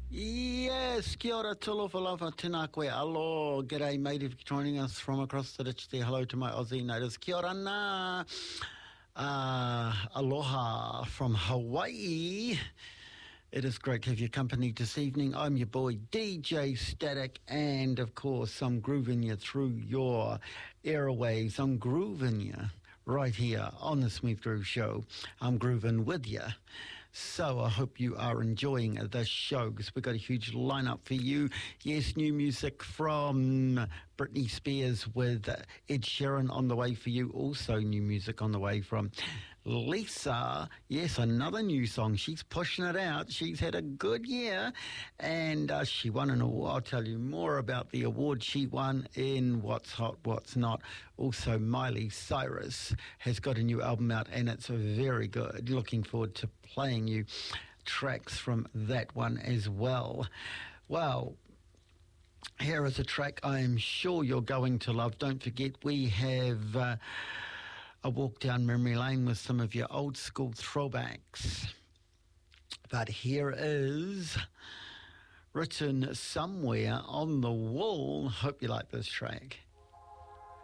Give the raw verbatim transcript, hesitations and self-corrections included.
Yes, kia ora, tūlofalafa, tēnā koe alo. G'day, mate, if you're joining us from across the ditch there. Hello to my Aussie natives. Kia ora nā. Uh, aloha from Hawaii. It is great to have your company this evening. I'm your boy, D J Static, and, of course, I'm grooving you through your airwaves. I'm grooving you right here on the Smooth Groove Show. I'm grooving with you. So I hope you are enjoying this show because we've got a huge lineup for you. Yes, new music from Britney Spears with Ed Sheeran on the way for you. Also new music on the way from Lisa. Yes, another new song. She's pushing it out. She's had a good year and uh, she won an award. I'll tell you more about the award she won in What's Hot, What's Not. Also, Miley Cyrus has got a new album out and it's very good. Looking forward to playing you tracks from that one as well. Well, here is a track I am sure you're going to love. Don't forget, we have uh, a walk down memory lane with some of your old school throwbacks. But here is Written Somewhere on the Wall. Hope you like this track.